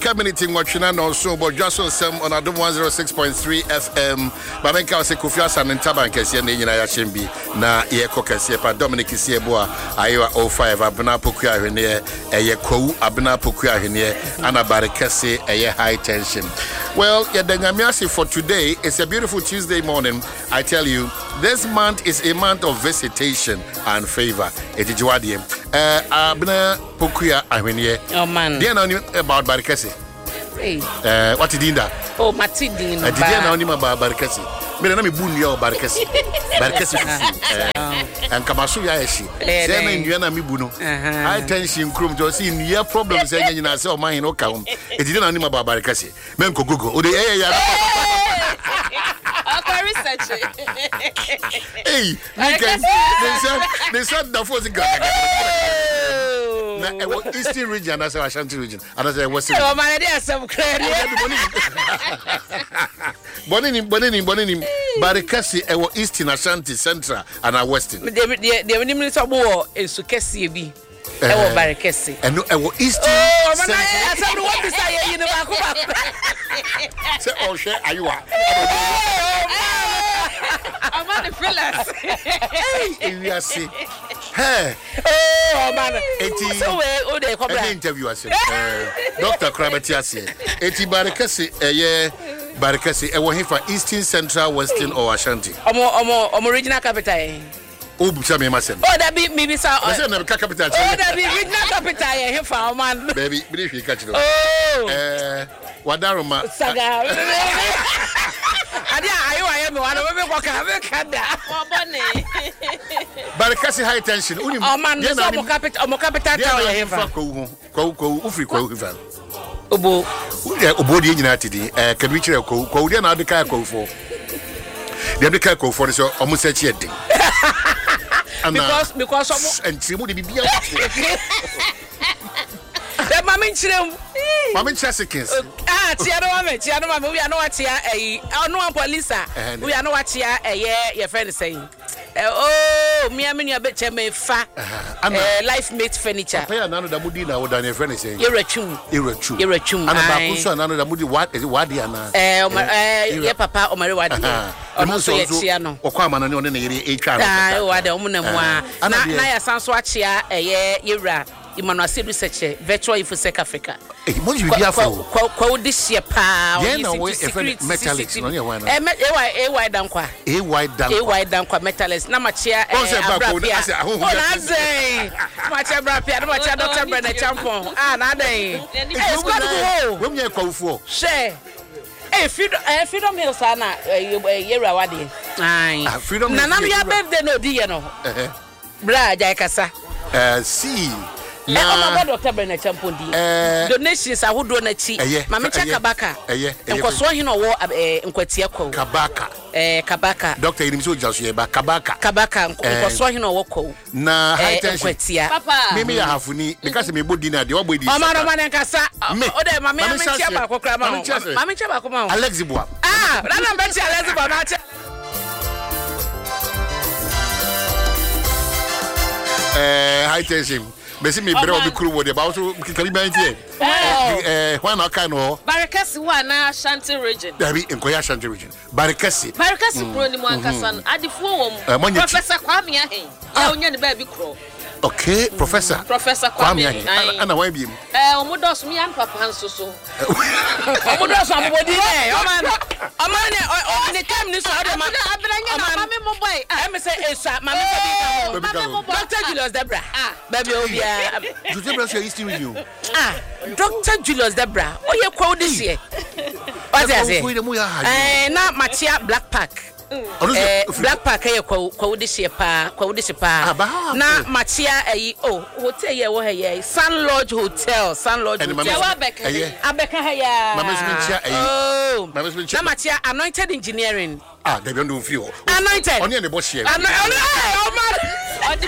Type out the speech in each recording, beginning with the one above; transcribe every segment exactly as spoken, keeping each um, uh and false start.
community watching no so but just some on Adom one oh six point three F M. Bamenka se Kofi Asan Ntaban kese na nyina ya chembi na ye kokese pa Dominic Sieboa ayo oh five abna poku ahwene eye kowu abna poku ahwene anabare kese eye high tension. Well, yeah, the for today. It's a beautiful Tuesday morning. I tell you, this month is a month of visitation and favor. It is what you uh abna pokuya ahwene. Oh man. Do you know about Barikesi? Hey. Uh what did that? Oh, Matidin. I didn't know about Barikesi. Me na me buni ya Barikesi. Barikesi. And Kamasu ya eshi. Say na nua na me bunu. High tension krum jo see nua problems say nyina say o man no ka hom. E didn't know about Barikesi. Men ko gogo. O de eh ya. Research. Hey, they said they said the force got. Na e Eastern region and Ashanti region. And I say Western. Oh man, there some credit. Bonini bonini bonini Barikesi e wo Eastern Ashanti Central and a Western. They they they minister bo ensu kese bi. E wo Barikesi. E no e wo Eastern. Oh man, I said what this say you know back back. Say oh share ayiwa. I'm on the fillers. Hey, we are see. Hey. Oh man. Eti. So we o dey come back. Interview us. Doctor Krabati ase. Eti Barikesi eye Barikesi e wo hifa Eastern, Central, Western or Ashanti. Omo omo omo regional capital. O bucha me masem. Oh that be maybe sir. I say na capital. Oh that be regional capital e hifa man. Baby, believe you catch it. Oh. Eh Wadaroma. Saga. Adia ayo ayo me wana me ko ka me kada. Obone. Barikesi high tension. Uni. Oh man, so mo capital mo capital town e hifa. Ko ko ko ufri ko hifa. Obo. Ude obo de nyina tidi. Eh kan wi kire ko ko de na de kai ko fo. De de kai ko fo so omo sechi ede. Because because omo and trimu de bibia. The mama nchirem. Mama nchasekins. Ah, tia no mama, tia no mama, we are no atia eh, ono an police. We are no atia eh your friend saying. Oh, me amenu abeche me fa. Eh life mate furniture. Pay anano da mudi na wo da your friend saying. Yerachum. Yerachum. Yerachum. Ana ba kunso anano da mudi what is what dia na. Eh eh ye papa omare wadi. Ono so ye tia no. Okwa amana ne one na yere etwa. Ah, wadi omo na mu a. Na na ya sanso atia eh yewra. Emmanuel Sedu Seche, virtual InfoSec Africa. Eh, mo you be afo. Kwa this year pa. Yeah, na we metallics no ye wan. Eh, eh, why dankwa. Eh, why dankwa. Eh, why dankwa metallics. Na machia eh. Oh, na say. Machia brapia, na machia Doctor Bernard Champon. Ah, na dey. Eh, squad go. We me kwa ufo. Share. Eh, freedom eh freedom hill sana yera wade. Ai. Freedom. Na na ya birthday no di ye no. Eh. Bra jai kasa. Eh, see. Na ọmọ Doctor Bernard Champon di donations ahodo na chi mama cha kabaka nkoso hin owo nkwatia kwa kabaka eh kabaka doctor inim so jaso ye ba kabaka kabaka nkoso hin owo kwa na high tension papa mimi ya hafuni because me body na de wo body mama no man nkasa o de mama ya mentia ba kokra ma mama mentia ba ko ma Alex Bua ah na na mentia Alex Bua na cha eh high tension Besi me bro bi kuru wo de ba so kikari ban tie eh when na kan no Barikesi wa na Ashanti region Dabi enkoya Ashanti region Barikesi Barikesi pro ni mo ankasa no adifo wo mu Professor Kwame Ahen ya onya ne ba bi kro. Okay, Professor. Professor Kwame. Ana why be? Eh, omodos mi an papa hanso so. Omodos ambodi eh, o man. O man o ne kam ni so o de ma. Abranya na mama mo boy. Eh me say esa, mama say be ka. Doctor Julius Debra. Ah, baby obia. Julius Debra say history with you. Ah, Doctor Julius Debra. O ye kwa this year. O say say. Eh, na Machia Black Park. Eh, Black Park eh kwa kwa udisi pa kwa udisi pa na machia eh oh hotel ye wo he Sun Lodge Hotel Sun Lodge Hotel abeka he ya mama smincha eh mama smincha na machia Anointed Engineering ah they don't feel Anointed oni ne bo share oh man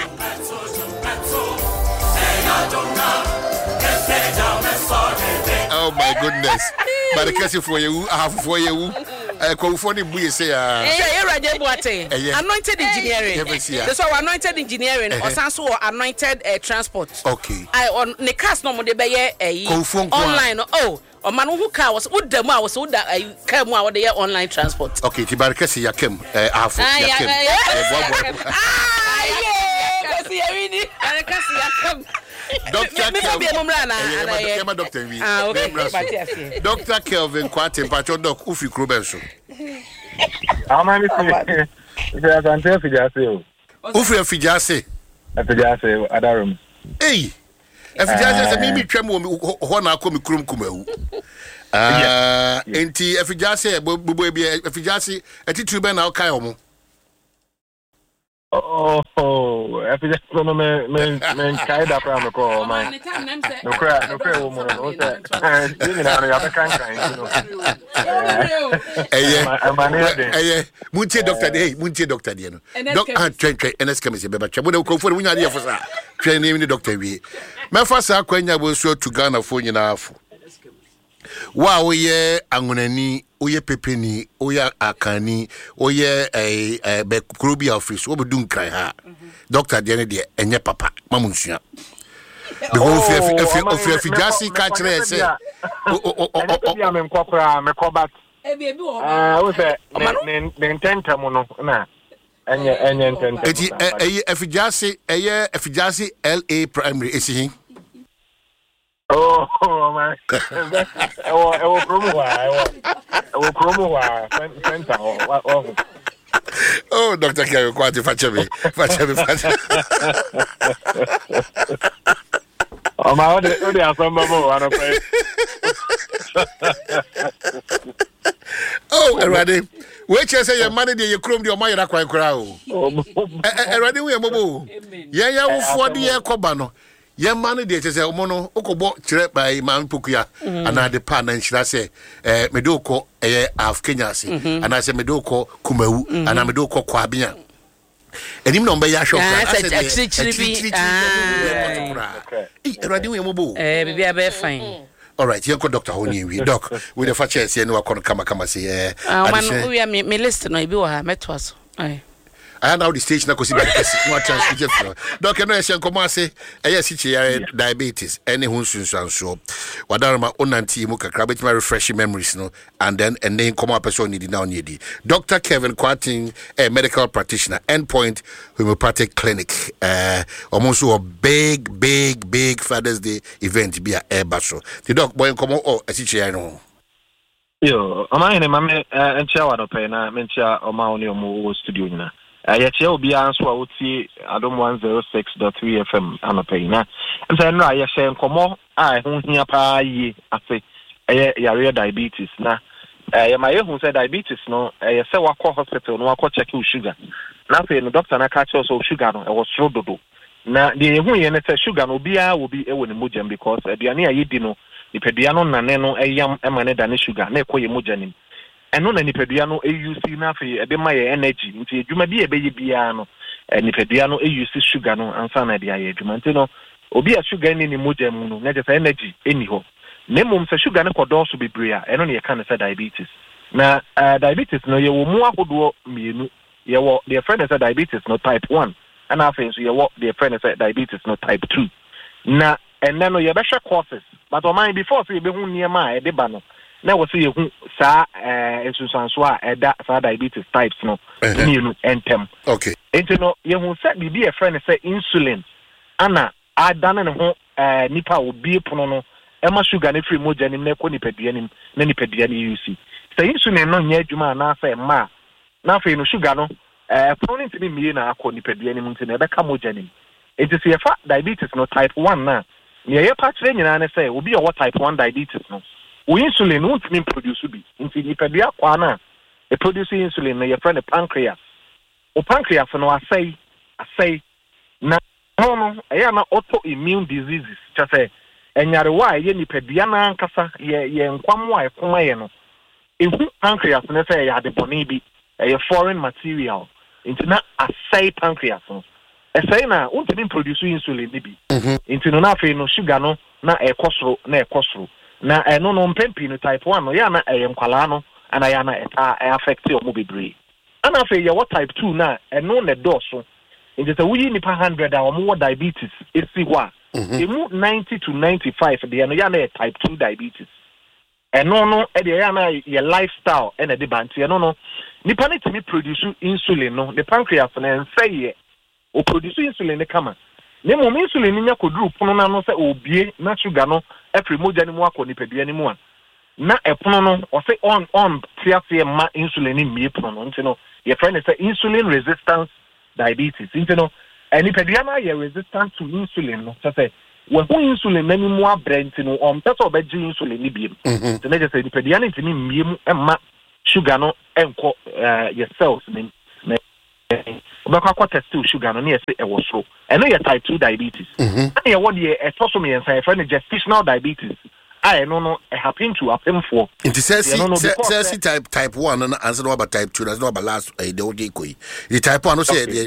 oh my goodness Barikesi for you half for you eh ko for the buye say ah say Raje Boate anointed engineering this one anointed engineering osanso anointed uh, transport okay I on the cast no mo de be ye online oh o man who car was wo dem a was wo da car mu a wo de online transport okay ti barka si yakem eh afo yakem eh bobo ah yeah kasi yawini barka si yakem Doctor Kelvin Doctor V ah okay Doctor Kelvin Kwate Pacho Doc Ufi Krubenso Amani si Ife asante Fijase o Ufi Fijase Fijase Adarum Eh Fijase se mimi twem ho na akọ mi krum kumawu ah enti Fijase bubu e bia Fijase atituru be na o kai omo Oh, oh, if you just no me me me kai da pra me ko man. No cry, no cry wo mo no say. Eh, ni na ya be kan kan, you know. Eh, eh, muntie doctor dey, muntie doctor dey no. Doc ah twen twen N S chemist be ba twa. Mo de ko fo wo nya dey fo sa. Twen ni doctor wie. Me fa sa kwanya bo so to Ghana fo nyina afo. Wa oye angunani oye pepeni oye akani oye eh eh be krobi office wo bedun kran ha doctor de ne de enye papa mamunsua because if if if if jasi ka kire say o o o o ya me nkokora me kobat e bi ebi wo ah wo say ne intentam no na enye enye intentam eti eh if jasi eh if jasi L A primary esihin. Oh, oh man. Oh, oh, promo wa. Oh, promo wa. Center. Oh. Oh, Doctor Kelvin Kwate Fachemi. Fachemi Fachemi. Oh, my ode ode asamba mo wa no pe. Oh, Erade. We che say your money dey your chrome dey o ma yira kwan kra o. Erade we mobo. Ye ya wo fo de ye koba no. Ye man dey say omo no okobo kire by man pokuya ana de pa na nchira say eh medoko eh af Kenya se ana say medoko kumawu ana medoko kwabia enim no mbe ya shop na say chiri ah eh erade we mobo eh bibia be fine. All right, you go Doctor Honi we doc we the fache say no akon kama kama say eh ah man we me me list no ibi wa ha meto aso eh I know the stage na kosi ba kesi no chance to get flow doc no e shen komo ase eh si chi diabetes any hun sunsanso wadarama onanti mu kakra bit my refreshing memories no and then and then come up person need now need Doctor Kelvin Kwate, a medical practitioner Endpoint Homeopathic Clinic uh almost a big big big Father's Day event be a airbaso the doc boy come oh e si chi no yo ama ene mame encha wa do pe na mencha o ma oni o mo studio nyina ya che obi anso a woti Adom one oh six point three F M anopai na nse no aye hye nkomo a ho hia pa yi ase eye yare diabetes na eh ma ye hu say diabetes no eh se wakọ hospital no wakọ check your sugar na fe no doctor na ka che so sugar no e wo sro dodo na de hu ye ne say sugar no bia wo bi e wo ne mogam because aduane a yedi no nipadua no nane no eyam e ma ne da ne sugar na ekoye mojanim eno na nipadua no A U C na fe e de ma ye energy nti edwuma bi e be ye bia no nipadua no A U C sugar no ansa na de aye edwuma nti no obi a sugar ni ni mogam no na je say energy eni ho na mum se sugar ne kodo so bebre a eno na ye kan say diabetes na uh, diabetes no ye wo mu ahodo mienu ye wo the friend say diabetes no type one and afa so ye wo the friend say diabetes no type two na and then no ye be hwe courses but o mind before say ye be hu niema e de ba no na wo say ye hu sa eh ensusanso a e da sa diabetes types no mienu entem okay enti no ye hu say bibi e friend say insulin ana adane ne ho eh nipa obi pono no ema sugar ne free moja nim na ko nipadua nim na nipadua ne U C say insulin no nya adwuma na fa ma na fa no sugar no eh pono ntimi mie na akọ nipadua nim ntimi e be ka moja nim it is fa diabetes no type one na ne ye pa kire nyina ne say obi o type one diabetes no o insulin no ntimi produce bi ntimi nipadua kwa na e produce insulin no ye friend pancreas o pancreas no asai asai na no no e ya na autoimmune diseases cha say enyare wa ye nipadua na ankasa ye ye nkwam wa ekoma ye no ehu pancreas ne say ya de boni bi e foreign material into na asai pancreas no esai na untimi produce insulin ni bi into no na fe no sugar no na ekosoro na ekosoro na eno no mpempi no type one no ya na e nkwala no ana ya na eta affect o mo bebre ana fe ye what type two na eno ne doso nti se wuyi nipa one hundred a mo diabetes esi ho a emu ninety to ninety-five de no ya na type two diabetes eno no e de ya na ye lifestyle e na de banti eno no nipa ne timi produce insulin no the pancreas na ense ye o produce insulin ne kama ne mo insulin nya koduru pono na no se obie na sugar no efri moja ni mu akọ nipadua ni mu a na epono no o se on on tiasie ma insulin ni mie pono no nti no your friend is insulin resistance diabetes nti no nipadua na ye resistant to insulin no say when insulin na ni mu abrent no on person obeji insulin ni biem nti na just say nipadua na nti ni mie mu emma sugar no enko your cells ni obekwa kwa test sugar no na yesi e wo so eno ye type two diabetes na ye wo de e so so me yensa e friend gestational diabetes I no no e happen to happen for inti say say type type one na answer no about type two that's no about last e de odi koi the type one no say e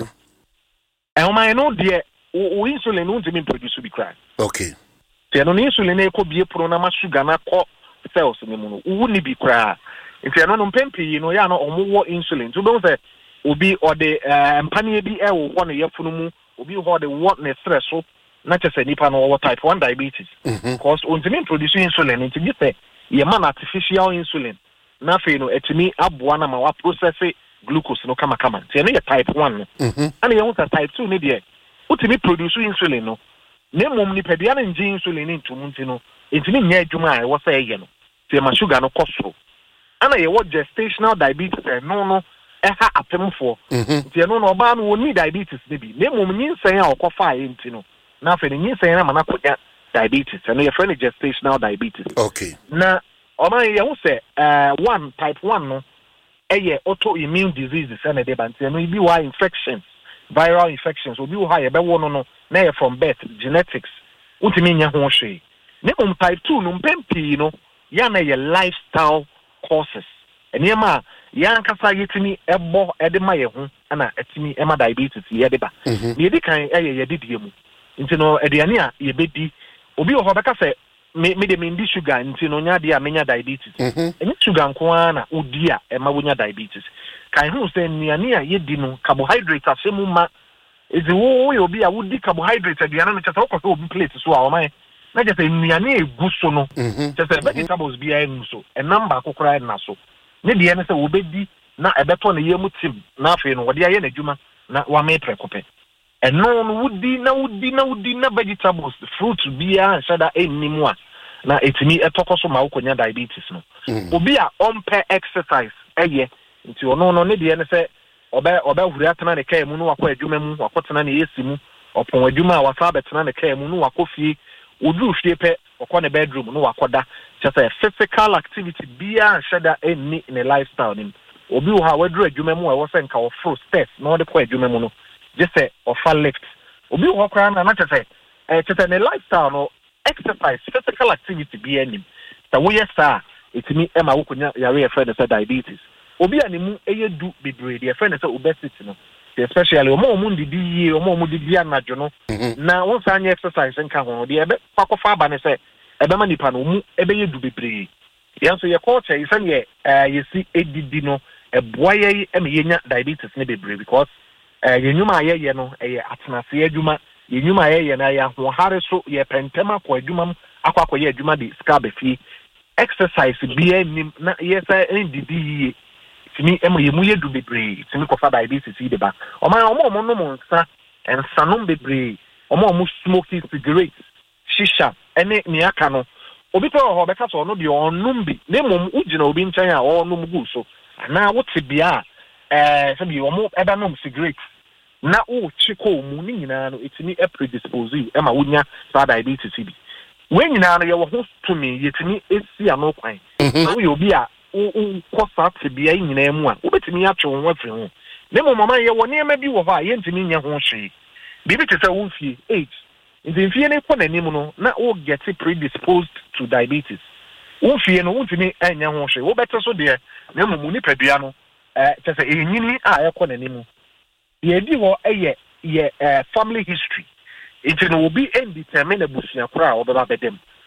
e o man no de o insulin no ntimi produce bi cry okay te no insulin e ko bie pro na ma sugar na ko cells ni mu no wu ni bi cry nti no no mpempi no ya no omo insulin to be say obi or the mpanie bi e wo ho ne yefunu mu obi ho the what ne stress so na chese nipa no type one diabetes because ontimi produce insulin nti bi say ye man artificial insulin na fe no etimi aboa na ma wa process glucose no kama kama nti no ye type one no ana ye wo type two ne de utimi produce insulin no ne mom nipa dia na nji insulin ntum nti no etimi nya adwuma a wo say ye no ti ma sugar no kosoro ana ye wo gestational diabetes no no eha atemfo nti no no ba no woni diabetes ne bi ne mom nyinsen a okofa ye nti no na fe nyinsen na mana konya diabetes no ye friend gestational diabetes okay na o man ye hu se uh one type one no eye autoimmune diseases na de banti no bi wa infections viral infections obi wo ha ye be wo no no na ye from birth genetics utimi nya ho hwe ne mom type two no mpempi no ya na ye lifestyle causes enema ya nkasa yetini ebo edema ye ho ana etimi ema diabetes ye de ba ne di kan eye ye didie mu nti no aduane a ye bedi obi ho beka se me me de me ndi sugar nti no nya de a menya diabetes eni sugar nko ana odi a ema wonya diabetes kan hu se nnuane a ye di no carbohydrate asemu ma ezi wo yo bi a wodi carbohydrate aduane no chese wo ko obi plate so a o man na je se nnuane egu so no chese vegetables bi a enu so e number akokora na so ne de ne se wo bedi na ebeto ne yemu tim na afi no wo de aye na djuma na wa me prekope eno no wudi na wudi na wudi na vegetables fruit bia shada enimu a na etimi etokoso ma ukonya diabetes no obi a ompe exercise eye nti ono no ne de ne se obe obe huri atena ne kai mu no wakọ adwuma mu wakọtena ne yesi mu opon adwuma a wasa betena ne kai mu no wakọfie odu fie pe okọ ne bedroom no wakoda just physical activity bia shada eni in a lifestyle nim obi wo ha wadru adwuma mu a wo se nka wo fro stairs no de kwa adwuma mu no just say of lift obi wo kra na na tete eh tete ne lifestyle no exercise physical activity bia nim ta wo yesa etimi ema wo konya yare e friend say diabetes obi animu eyedu bebre de friend say obesity no especially omo omo ndidi yi omo omo didi anadwo no na won sa anya exercise nka ho de ebe kwakofa aba ne say ebe ma nipa no mu ebe yedu bebre yanso ye culture yi san ye yesi edidi no eboa ye eme yenya diabetes ne bebre because ye nyuma ye ye no ye atenase adwuma ye nyuma ye ye na ya ho hare so ye pentema kwa adwuma akwakọ ye adwuma de ska befie exercise bi anim na ye sa ndidi yi timi emo ye mu yedu bebre timi kofa diabetes yi de ba o man omo omo no mo nsa ensa no bebre omo omo smoking cigarettes shisha ene ni aka no obi to ho beka so no de onum bi na mom ugina obi nchan a onum gu so na wote bia eh se bi omo eba nom cigarettes na o chiko mu ni nyina no etimi e predispose you e ma wonya sa diabetes bi we nyina no ye wo ho tumi yetimi esi ano kwan na wo ye obi a o kosa te bia nyina mu a obetimi atwe ho afri ho na mom mama ye wo ne ma bi wo ha ye ntimi nya ho hwe bibi te se wo fie age nti fie ne ko nanim no na o get predisposed to diabetes wo fie no wo ntimi anya ho hwe wo bete so de na mom ni padua no eh te se enyini a ekọ nanim ye di wo eye ye family history nti no obi indetermine abusuakura a obeba bedem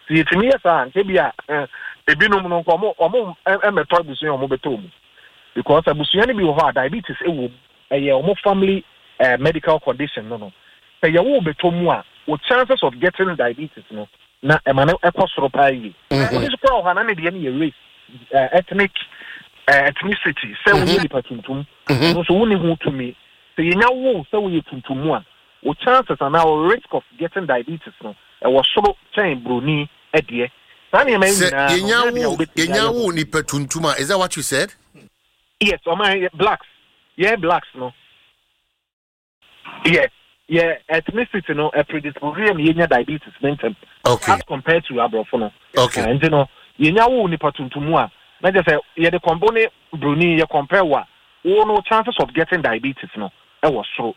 si etimi yesa nke bia ebinum no nko mo omo emeto abusuan omo beto mu because abusuan bi wo ha diabetes ewo eye omo family uh, medical condition no no say ye wo beto mu a wo chances of getting diabetes no na e ma na ekosoro pa yi this pro ha na ne de ne race uh, ethnic uh, ethnicity say wo ni patuntum no so wo ni hu to me say ye nya wo say wo ye tuntum mu a wo chances are now risk of getting diabetes no e wo soro chain broni edie sani me na ye nya wo ye nya wo ni patuntum is that what you said? Yes, o my blacks yeah blacks no yeah yeah ethnicity no a predisposition ye diabetes mental okay as compared to abrofo no okay and you know ye nya wo ni patuntum a na just say ye the compone bruni ye compare wa wo no chances of getting diabetes no e was so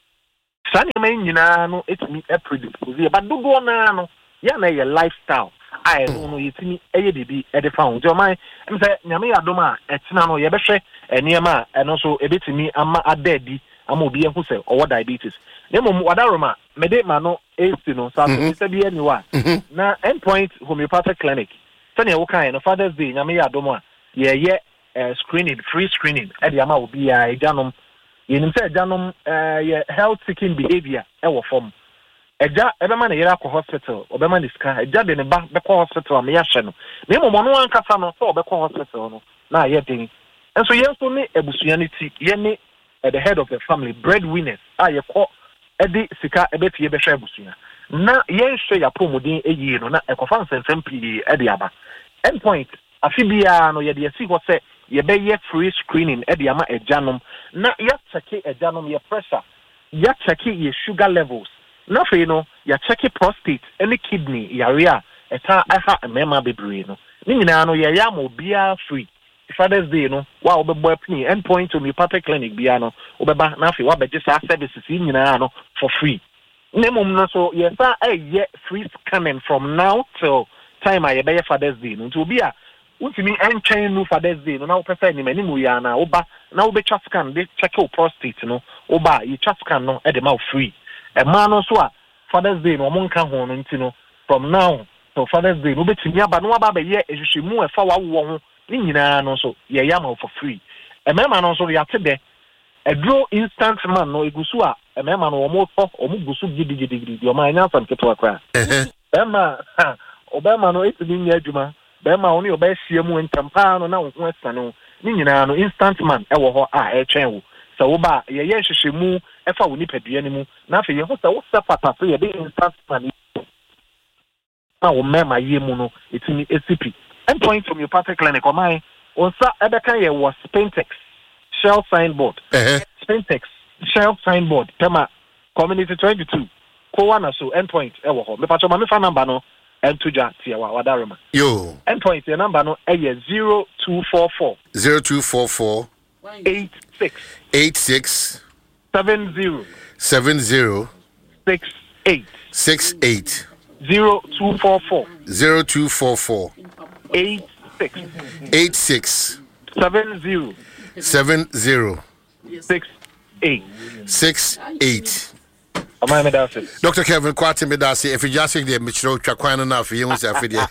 sani me nyina no etimi a predisposition but do do na no ya na ye lifestyle I no yetimi eye bibi e de fa ho je o man em say nyame yadom a etina no ye behwe eniema eno so ebetimi ama adadi ama obi ehu say owo diabetes nemo wadaroma mede ma no eighty no so so bi eni wa na endpoint homeopathic clinic tani e wo kan no Father's Day nyame yadom a ye ye screening free screening e de ama obi a ejanom yenim say ejanom ye health seeking behavior e wo form eja ebema na yera ko hospital obema ni ska eja de ne ba be ko hospital am ya hye no na mo no ankasa no so be ko hospital no na ye den enso ye so ne ebusuanity ye ne at the head of the family breadwinners ah ye ko edi sika ebetie be hwe ebusua na ye hwe ya promodin eyi no na ekofa nsensem pii edi aba endpoint afibia no ye de si ho se ye be ye free screening edi ama ejanom na ya check ejanom ye pressure ya check ye sugar levels na fe no ya check prostate any kidney yarea eta aha mema bebre no ni nyina no ye ya mo bia free Father's Day no wa obebo apni endpoint to homeopathic clinic bia no obeba na fe wa beje sa services nyina no for free nemum no so ye sa eh free scanning from now till time I be Father's Day no to bia untimi enchen no Father's Day no na opesa ni mani mu ya na oba na obe chat scan dey check your prostate no oba you chat scan no e de ma free a man also Father's Day no monka ho no ntino from now to Father's Day no betimi aba no aba be ye ehwehwemu e fa wa wo ho ni nyina no so ye yama for free e mema no so ya tede e draw instant man no egusu a e mema no omo to omo gusu gidigidi o ma nya sam keto akra e ma obema no etimi nya adwuma be ma oni oba hyiamu ntampa no na wo ho asane ni nyina no instant man e wo ho a e twen wo so wo ba ye ye hyehyemu efa wo nipadua ni mu na afi ye ho sa wo sapata so ye de instant man na wo mema ye mu no etimi A C P endpoint from your party clinic o mai on sa ebeka ye was Spentex shell signboard eh Spentex shell signboard tema community twenty-two ko wana so endpoint e wo ho me pacho ma me fa number no entuja tia wa wadarema yo endpoint your number no e ye zero two four four zero two four four eight six eight six seven zero seven zero six eight six eight zero two four four zero two four four eight six eight six seven zero seven zero six eight six eight. Doctor Kevin Kwati Medasi, if you just think the Mitchell Chakwan enough, you must have video.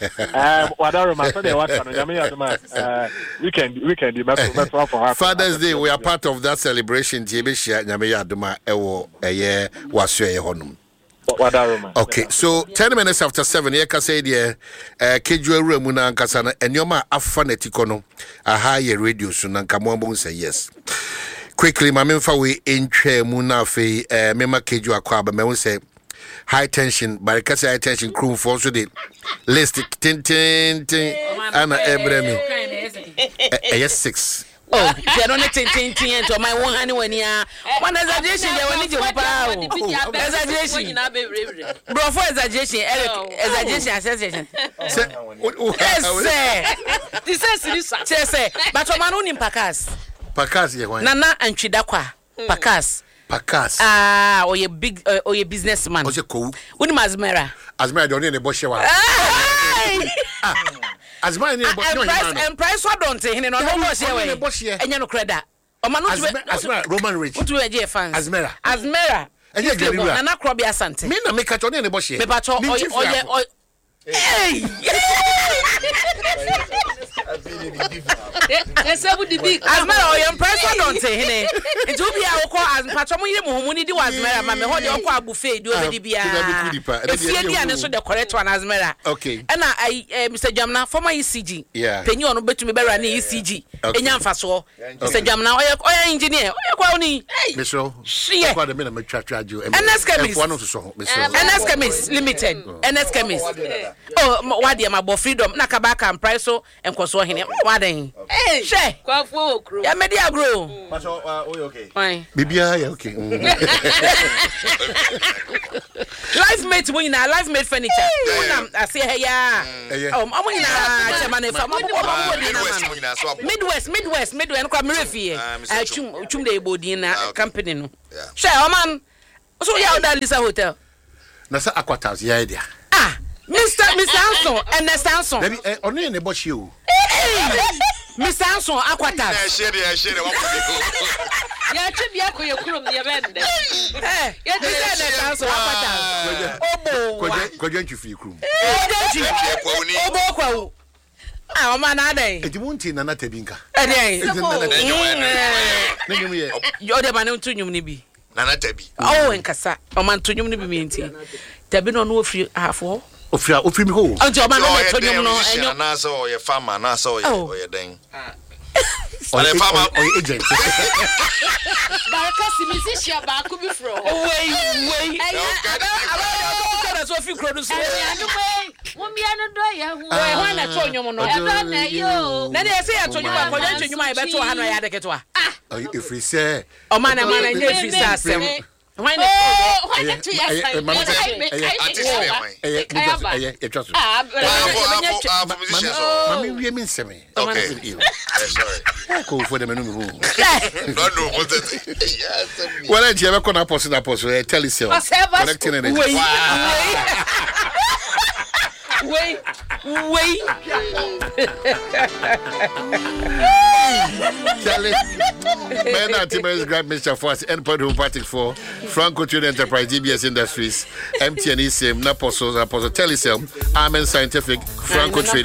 Father's Day, we are part of that celebration. Jebisha Nyamia Duma Ewo a year was your honum. Okay, so ten minutes after seven, here can say the Kiju Remuna Kasana and Yoma Afanetikono, a higher radio soon, and Kamwambon say yes. Quickly, my memfa we intre munafe eh mema keju akwa ba me say high tension, but because high tension crew for so the list tin tin tin ana ebremi yes six. Oh, they don't tin tin tin to my one honey when ya one exaggeration they want you pa exaggeration bro for exaggeration exaggeration association yes this is this but o man no nim pakas Pakas ye wan. Nana antwida kwa. Pakas. Pakas. Ah, or ye big uh, or ye businessman. O se ko. Uni Azmera. Azmera don ne bo hye wa. Azmera ne bo hye wa. And price what don't say hine no no bo hye we. Enya no kreda. O ma no Azmera Roman Rich. Utu we je fans. Azmera. Azmera. Enya gari ra. Nana Krobia Asante. Me na me ka cho ne bo hye. Me pa cho o ye Hey. Asmara o yem president hene. Nti obi a wokọ azmpacho mo yire mo homu ni di Asmara ma me ho de okọ abufe di obedi bia. Efie dia ne so de correct one Asmara. Okay. Na Mister Jamna former E C G. Penyi ono betumi bera na E C G. Enya mfaso. Mister Jamna oya oya engineer. Oya kwa oni. Misro. Kwa de me na matwatwa jo. N S Chemist. N S Chemist Limited. N S Chemist. Oh, what dear my boy freedom na kabaka and price so enkoso hene. What den? Eh, she. Kwa fo okro. Ya media grow. Pacho, uh, okay. Fine. Bibia ya okay. Life mate when na life mate furniture. Una I say hey ya. Oh, amu ina chema na fa. Midwest, Midwest, Midwest nkwa mrefi. Eh, chum chum de ebodi na company no. She, o man. So ya oda Lisa Hotel. Na sa Aquatas ya idea. Ah, Mister Mister Anson, and the Sanson. Baby, on in the bush you. Mister Anson, Aquatas. Yeah, share it, share it. Ya chibia ko yekurum ne bende. Eh, ya de Mister Anson, Aquatas. Obo. Kwaje kwaje ntwi krum. Obo kwawo. Ah, o man adai. E di wonti na na tabinka. Eh dey. Ne nyum ye. Yo de man ntu nyum ni bi. Nana tabi. Oh, enkasa. O man to nyum ni bi mi nti. Tabi no no ofri afo. Ofri ofri mi ho. Anti o man no to nyum no enyo. Na so ye farmer, na so ye ye den. Ole farmer or agent. Baraka si musician ba ku bi fro. Wei, wei. Aba so fi kro do so. Mo mi anu do ye hu. Wei, ho na to nyum no. E do na yo. Na dey say ya to nyum akọ ya to nyum ai beto ha no ya de keto a. Oh, if we say o man na man na nye fi sa asem. Why not? Oh, why not? Yes, I Mami we mean semi. Okay. Sorry. Go for the menu. No, no, what is it? Yes. Well, I have a corner post na post. Tell us your connecting it. Wait, wait. Charlie, man, our team is Grand Minister for us, and Port Party for Franco Trade Enterprise, D B S Industries, M T N E S I M, Naposos, Apostle Telecom, Amen Scientific, Franco Trade.